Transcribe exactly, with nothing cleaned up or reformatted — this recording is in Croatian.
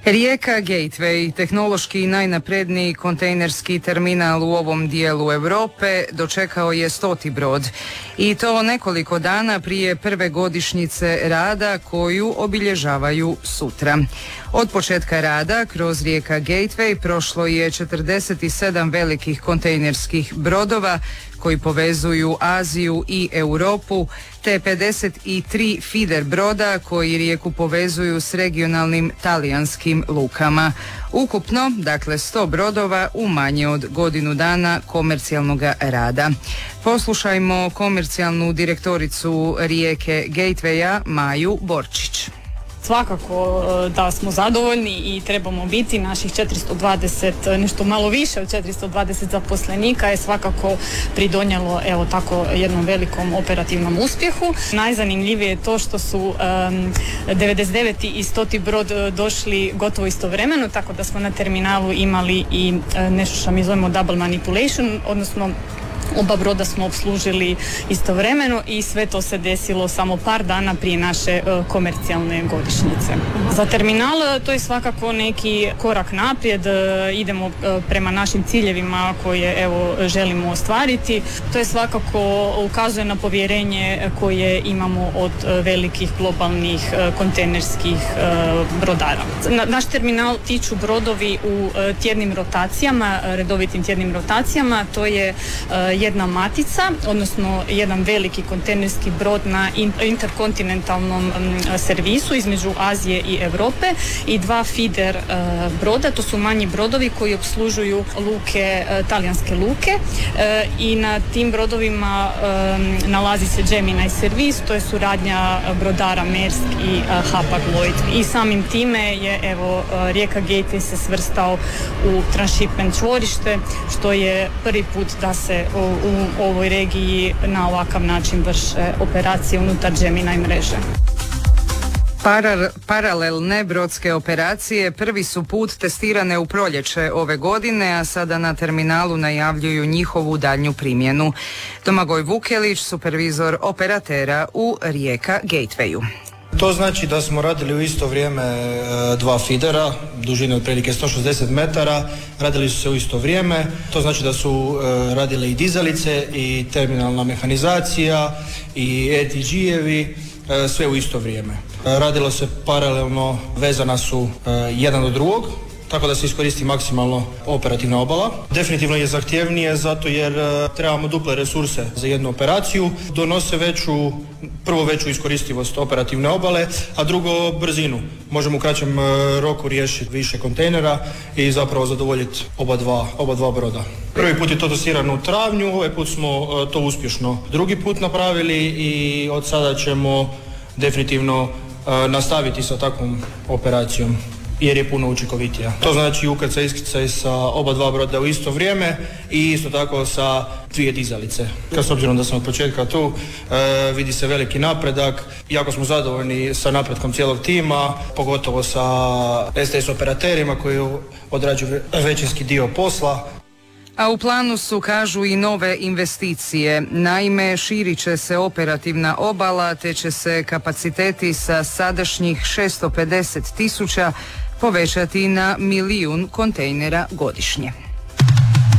Rijeka Gateway, tehnološki najnapredniji kontejnerski terminal u ovom dijelu Europe, dočekao je stoti brod. I to nekoliko dana prije prve godišnjice rada koju obilježavaju sutra. Od početka rada kroz Rijeka Gateway prošlo je četrdeset sedam velikih kontejnerskih brodova koji povezuju Aziju i Europu, te pedeset tri feeder broda koji Rijeku povezuju s regionalnim talijanskim lukama. Ukupno, dakle, sto brodova u manje od godinu dana komercijalnog rada. Poslušajmo komercijalnu direktoricu Rijeke Gatewaya Maju Borčić. Svakako da smo zadovoljni i trebamo biti. Naših četiristo dvadeset, nešto malo više od četiristo dvadeset zaposlenika je svakako pridonijelo evo tako jednom velikom operativnom uspjehu. Najzanimljivije je to što su um, devedeset deveti i stoti brod došli gotovo istovremeno, tako da smo na terminalu imali i uh, nešto što mi zovemo double manipulation, odnosno oba broda smo opslužili istovremeno i sve to se desilo samo par dana prije naše uh, komercijalne godišnjice. Za terminal to je svakako neki korak naprijed, uh, idemo uh, prema našim ciljevima koje evo želimo ostvariti. To je svakako ukazuje na povjerenje koje imamo od uh, velikih globalnih uh, kontejnerskih uh, brodara. Na, naš terminal tiču brodovi u uh, tjednim rotacijama, redovitim tjednim rotacijama, to je uh, jedna matica, odnosno jedan veliki kontejnerski brod na interkontinentalnom um, servisu između Azije i Europe i dva feeder uh, broda, to su manji brodovi koji opslužuju luke, uh, talijanske luke uh, i na tim brodovima um, nalazi se Gemini servis, to je suradnja brodara Maersk i uh, Hapag-Lloyd. I samim time je evo uh, Rijeka Gateway se svrstao u transshipment čvorište, što je prvi put da se u u ovoj regiji na ovakav način vrše operacije unutar Gemini mreže. Parar, paralelne brodske operacije prvi su put testirane u proljeće ove godine, a sada na terminalu najavljuju njihovu daljnju primjenu. Domagoj Vukelić, supervizor operatera u Rijeka Gatewayu. To znači da smo radili u isto vrijeme dva fidera, dužine otprilike sto šezdeset metara, radili su se u isto vrijeme. To znači da su radile i dizalice i terminalna mehanizacija i E T G-evi, sve u isto vrijeme. Radilo se paralelno, vezana su jedan do drugog, tako da se iskoristi maksimalno operativna obala. Definitivno je zahtjevnije zato jer trebamo duple resurse za jednu operaciju, donose veću, prvo veću iskoristivost operativne obale, a drugo brzinu. Možemo u kraćem roku riješiti više kontejnera i zapravo zadovoljiti oba dva, oba dva broda. Prvi put je to testirano u travnju, ovaj put smo to uspješno drugi put napravili i od sada ćemo definitivno nastaviti sa takvom operacijom, jer je puno učinkovitija. To znači ukrcaj i iskrcaj sa oba dva broda u isto vrijeme i isto tako sa dvije dizalice. S obzirom da sam od početka tu, e, vidi se veliki napredak. Jako smo zadovoljni sa napretkom cijelog tima, pogotovo sa S T S operaterima koji odrađuju većinski dio posla. A u planu su, kažu, i nove investicije. Naime, širit će se operativna obala, te će se kapaciteti sa sadašnjih šesto pedeset tisuća povećati na milijun kontejnera godišnje.